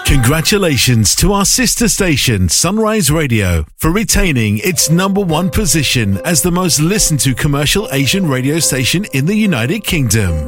Congratulations to our sister station, Sunrise Radio, for retaining its #1 position as the most listened to commercial Asian radio station in the United Kingdom.